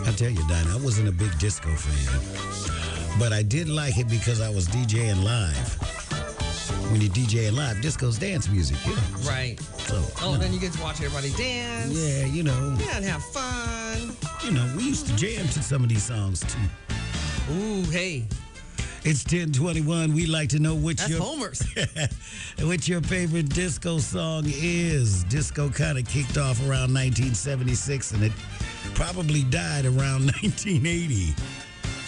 I'll tell you, Dinah, I wasn't a big disco fan, but I did like it because I was DJing live. When you're DJing live, disco's dance music, you know. Right. So, then you get to watch everybody dance. Yeah, you know. Yeah, and have fun. You know, we used to jam to some of these songs, too. Ooh, hey. It's 10:21. We like to know That's Homer's. what your favorite disco song is. Disco kind of kicked off around 1976, and it probably died around 1980.